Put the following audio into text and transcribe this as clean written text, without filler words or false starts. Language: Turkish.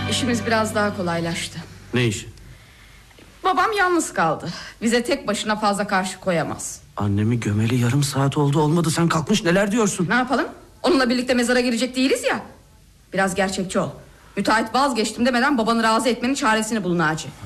İşimiz biraz daha kolaylaştı. Ne iş? Babam yalnız kaldı. Bize tek başına fazla karşı koyamaz. Annemi gömeli yarım saat oldu, olmadı sen kalkmış neler diyorsun? Ne yapalım? Onunla birlikte mezara girecek değiliz ya. Biraz gerçekçi ol. Müteahhit vazgeçtim demeden babanı razı etmenin çaresini bul Naci.